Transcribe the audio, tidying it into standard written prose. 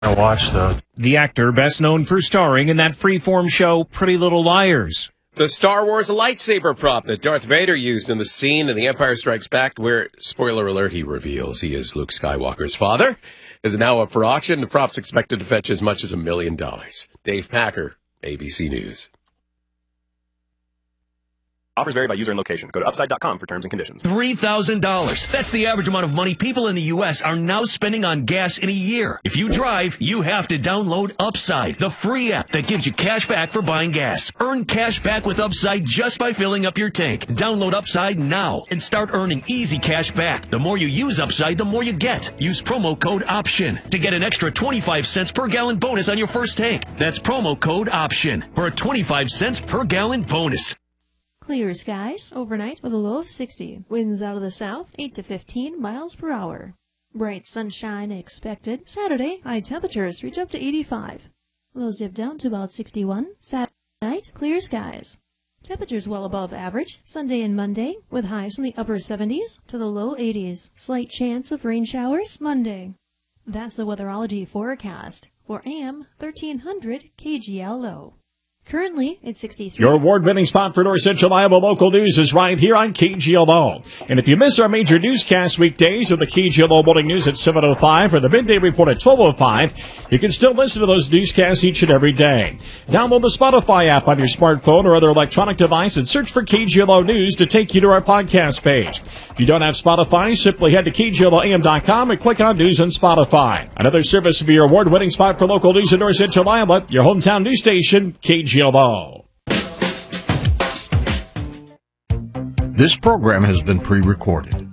I watched the actor best known for starring in that freeform show Pretty Little Liars. The Star Wars lightsaber prop that Darth Vader used in the scene in The Empire Strikes Back where, spoiler alert, he reveals he is Luke Skywalker's father, is now up for auction. The prop's expected to fetch as much as $1 million. Dave Packer, ABC News. Offers vary by user and location. Go to upside.com for terms and conditions. $3,000. That's the average amount of money people in the U.S. are now spending on gas in a year. If you drive, you have to download Upside, the free app that gives you cash back for buying gas. Earn cash back with Upside just by filling up your tank. Download Upside now and start earning easy cash back. The more you use Upside, the more you get. Use promo code OPTION to get an extra 25 cents per gallon bonus on your first tank. That's promo code OPTION for a 25 cents per gallon bonus. Clear skies overnight with a low of 60. Winds out of the south, 8 to 15 miles per hour. Bright sunshine expected. Saturday, high temperatures reach up to 85. Lows dip down to about 61. Saturday night, clear skies. Temperatures well above average. Sunday and Monday, with highs in the upper 70s to the low 80s. Slight chance of rain showers Monday. That's the weatherology forecast for AM 1300 KGLO. Currently, it's 63. Your award-winning spot for North Central Iowa local news is right here on KGLO. And if you miss our major newscast weekdays or the KGLO Morning News at 7:05 or the Midday Report at 12:05, you can still listen to those newscasts each and every day. Download the Spotify app on your smartphone or other electronic device and search for KGLO News to take you to our podcast page. If you don't have Spotify, simply head to KGLOAM.com and click on News on Spotify. Another service of your award-winning spot for local news in North Central Iowa, your hometown news station, KGLO. This program has been pre-recorded.